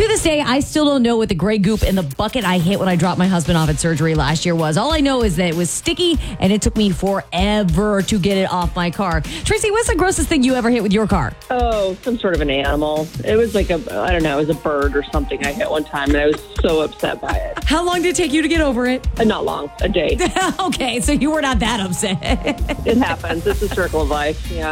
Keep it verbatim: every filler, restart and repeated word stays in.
To this day, I still don't know what the gray goop in the bucket I hit when I dropped my husband off at surgery last year was. All I know is that it was sticky and it took me forever to get it off my car. Tracy, what's the grossest thing you ever hit with your car? Oh, some sort of an animal. It was like a, I don't know, it was a bird or something I hit one time, and I was so upset by it. How long did it take you to get over it? Uh, not long, a day. Okay, so you were not that upset. It happens. It's a circle of life, yeah.